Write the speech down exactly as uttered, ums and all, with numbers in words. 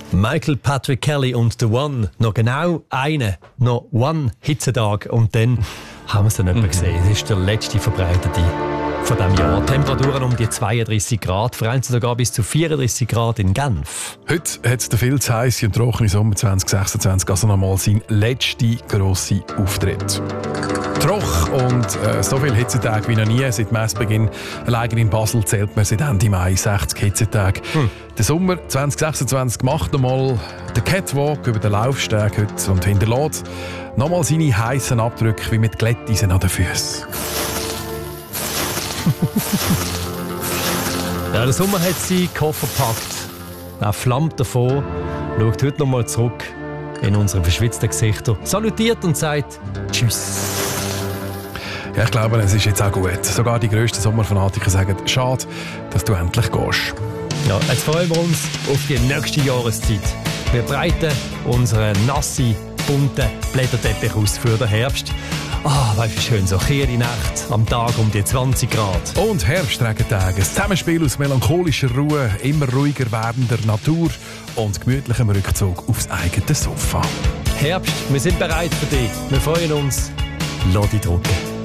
Michael Patrick Kelly und The One. Noch genau einen, noch One Hitzetag. Und dann haben wir es dann mhm. etwa gesehen. Das ist der letzte verbreitete von diesem Jahr. Temperaturen um die zweiunddreißig Grad, vereinzelt sogar bis zu vierunddreißig Grad in Genf. Heute hat der viel zu heiße und trockene Sommer zwanzig sechsundzwanzig also nochmal sein letzter grosser Auftritt. Troch und äh, so viele Hitzetage wie noch nie. Seit Messbeginn allein in Basel zählt man seit Ende Mai sechzig Hitzetage. Hm. Der Sommer zwanzig sechsundzwanzig macht nochmal den Catwalk über den Laufsteg heute und hinterlässt nochmal seine heißen Abdrücke wie mit Glätteisen an den Füßen. Ja, der Sommer hat seinen Koffer gepackt. Er flammt davon, schaut heute nochmal zurück in unsere verschwitzten Gesichter, salutiert und sagt Tschüss. Ja, ich glaube, es ist jetzt auch gut. Sogar die grössten Sommerfanatiker sagen, schade, dass du endlich gehst. Ja, jetzt freuen wir uns auf die nächste Jahreszeit. Wir breiten unseren nassen, bunten Blätterteppich aus für den Herbst. Ah, oh, weißt du, schön, so kühle Nacht, am Tag um die zwanzig Grad. Und Herbstregentage, ein Zusammenspiel aus melancholischer Ruhe, immer ruhiger werdender Natur und gemütlichem Rückzug aufs eigene Sofa. Herbst, wir sind bereit für dich. Wir freuen uns. Lass dich drucken.